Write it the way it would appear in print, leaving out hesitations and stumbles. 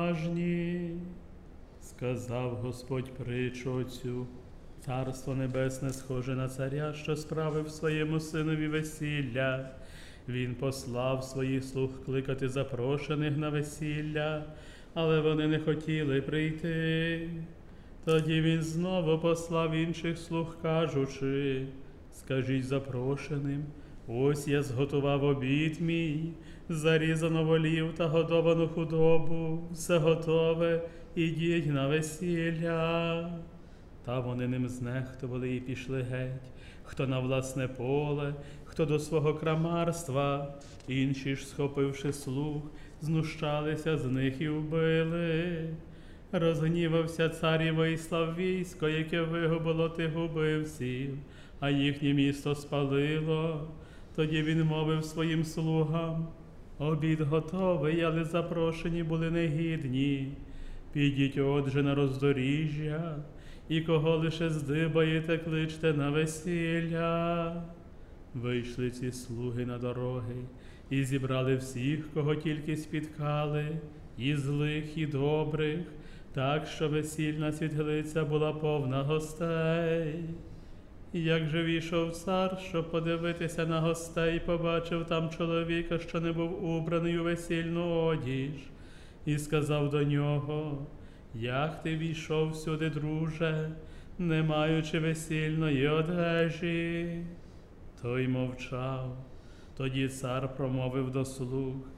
уважні. Сказав Господь притчу цю: Царство Небесне схоже на царя, що справив своєму синові весілля. Він послав своїх слуг кликати запрошених на весілля, але вони не хотіли прийти. Тоді він знову послав інших слуг, кажучи: скажіть запрошеним, ось я зготував обід мій, зарізано волів та годовану худобу, все готове, ідіть на весілля. Та вони ним знехтували і пішли геть, хто на власне поле, хто до свого крамарства. Інші ж, схопивши слуг, знущалися з них і вбили. Розгнівався цар і вислав військо, яке вигубило тих убивців, а їхнє місто спалило. Тоді він мовив своїм слугам: обід готовий, але запрошені були негідні. Підіть отже на роздоріжжя, і кого лише здибаєте, кличте на весілля. Вийшли ці слуги на дороги і зібрали всіх, кого тільки спіткали, і злих, і добрих, так, що весільна світлиця була повна гостей. Як же війшов цар, щоб подивитися на гостей, побачив там чоловіка, що не був убраний у весільну одіж, і сказав до нього: як ти війшов сюди, друже, не маючи весільної одежі? Той мовчав. Тоді цар промовив до слуг: